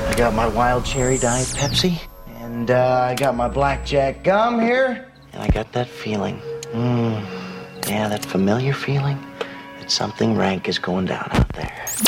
I got my wild cherry diet Pepsi, and I got my blackjack gum here, and I got that feeling. Yeah, that familiar feeling that something rank is going down out there.